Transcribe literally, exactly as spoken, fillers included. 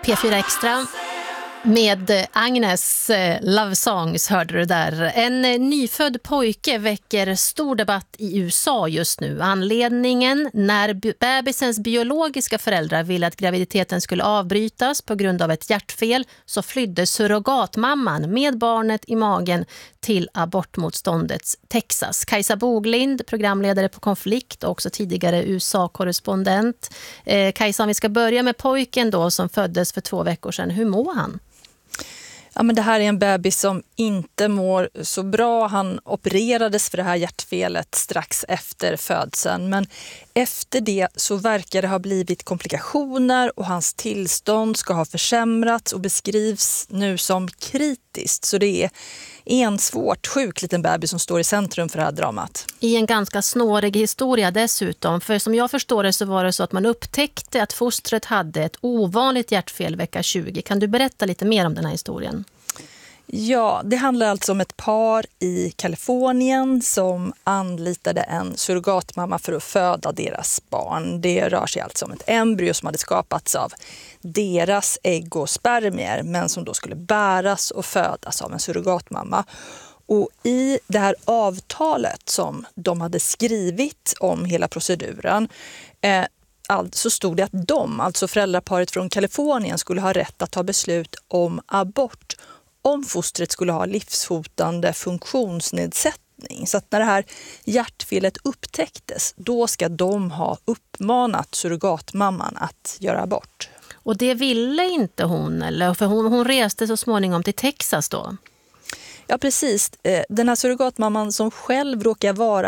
P fyra Extra med Agnes Love Songs hörde du där. En nyfödd pojke väcker stor debatt i U S A just nu. Anledningen: när bebisens biologiska föräldrar ville att graviditeten skulle avbrytas på grund av ett hjärtfel, så flydde surrogatmamman med barnet i magen till abortmotståndets Texas. Kajsa Boglind, programledare på Konflikt och också tidigare U S A-korrespondent. Eh, Kajsa, om vi ska börja med pojken då som föddes för två veckor sedan. Hur mår han? Ja, men det här är en bebis som inte mår så bra. Han opererades för det här hjärtfelet strax efter födseln. Men efter det så verkar det ha blivit komplikationer och hans tillstånd ska ha försämrats och beskrivs nu som kritiskt. Så det är en svårt sjuk liten bebis som står i centrum för det här dramat. I en ganska snårig historia dessutom. För som jag förstår det så var det så att man upptäckte att fostret hade ett ovanligt hjärtfel vecka tjugo. Kan du berätta lite mer om den här historien? Ja, det handlar alltså om ett par i Kalifornien som anlitade en surrogatmamma för att föda deras barn. Det rör sig alltså om ett embryo som hade skapats av deras ägg och spermier, men som då skulle bäras och födas av en surrogatmamma. Och i det här avtalet som de hade skrivit om hela proceduren eh, så stod det att de, alltså föräldraparet från Kalifornien, skulle ha rätt att ta beslut om abort om fostret skulle ha livshotande funktionsnedsättning. Så att när det här hjärtfelet upptäcktes, då ska de ha uppmanat surrogatmamman att göra abort. Och det ville inte hon, eller? För hon, hon reste så småningom till Texas då. Ja, precis. Den här surrogatmamman som själv råkar vara